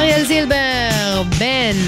אריאל זילבר, בן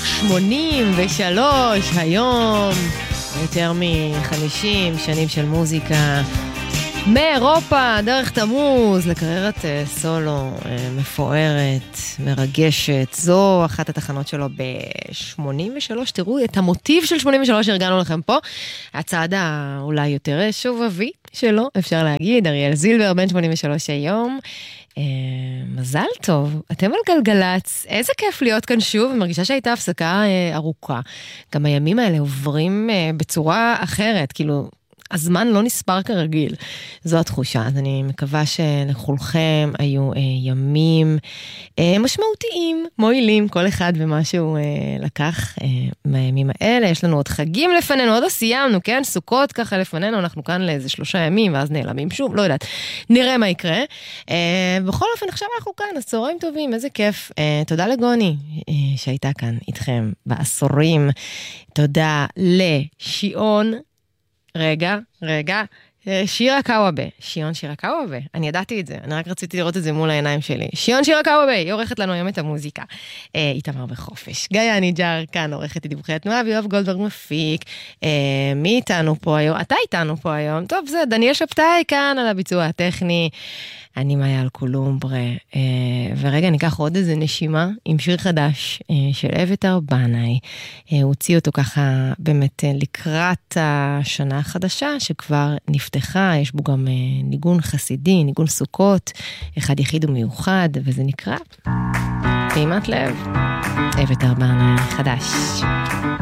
83 היום, יותר מ-50 שנים של מוזיקה, מאירופה, דרך תמוז, לקריירת סולו מפוארת, מרגשת. זו אחת התחנות שלו ב-83. תראו את המוטיב של 83 שהרגענו לכם פה. הצעד אולי יותר שובבי שלו, אפשר להגיד. אריאל זילבר, בן 83 היום. מזל טוב, אתם על גלגלץ, איזה כיף להיות כאן שוב, ומרגישה שהייתה הפסקה ארוכה. גם הימים האלה עוברים בצורה אחרת, כאילו הזמן לא נספר כרגיל, זו התחושה. אז אני מקווה שלכולכם היו ימים משמעותיים, מועילים, כל אחד ומה שהוא לקח מהימים האלה. יש לנו עוד חגים לפנינו, עוד לא סיימנו, כן? סוכות ככה לפנינו, אנחנו כאן לאיזה 3 ימים, ואז נעלמים שוב, לא יודעת. נראה מה יקרה. בכל אופן, עכשיו אנחנו כאן, אז צהריים טובים, איזה כיף. תודה לגוני שהייתה כאן איתכם בעשורים. תודה לשיעון, רגע, שירה קוואבה, שיון שירה קוואבה, אני ידעתי את זה, אני רק רציתי לראות את זה מול העיניים שלי. שיון שירה קוואבה, היא עורכת לנו היום את המוזיקה. איתמר בחופש. גיא ניג'ר כאן, עורכת את דיווחי התנועה, ויואב גולדברג מפיק. מי איתנו פה היום? אתה איתנו פה היום. טוב, זה דניאל שבתאי כאן על הביצוע הטכני. אני מאיה אלקולומברה, ורגע ניקח עוד איזה נשימה עם שיר חדש של אביתר בנאי. הוא הוציא אותו ככה באמת לקראת השנה החדשה שכבר נפתחה, יש בו גם ניגון חסידי, ניגון סוכות, אחד יחיד ומיוחד, וזה נקרא פעימת לב, אביתר בנאי חדש.